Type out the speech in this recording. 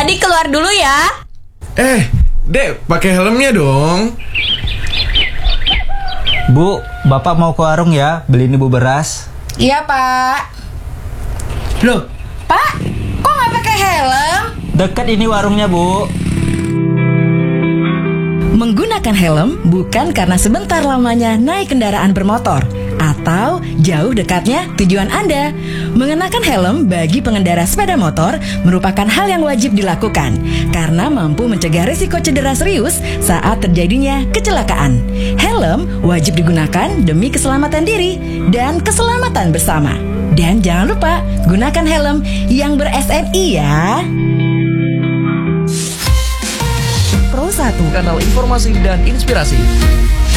Adik keluar dulu ya. Dek, pakai helmnya dong. Bu, Bapak mau ke warung ya, beliin Ibu beras. Iya, Pak. Loh, Pak, kok nggak pakai helm? Dekat ini warungnya, Bu. Menggunakan helm bukan karena sebentar lamanya naik kendaraan bermotor atau jauh dekatnya tujuan Anda. Mengenakan helm bagi pengendara sepeda motor merupakan hal yang wajib dilakukan karena mampu mencegah risiko cedera serius saat terjadinya kecelakaan. Helm wajib digunakan demi keselamatan diri dan keselamatan bersama. Dan jangan lupa gunakan helm yang ber-SNI ya. Pro 1, kanal informasi dan inspirasi.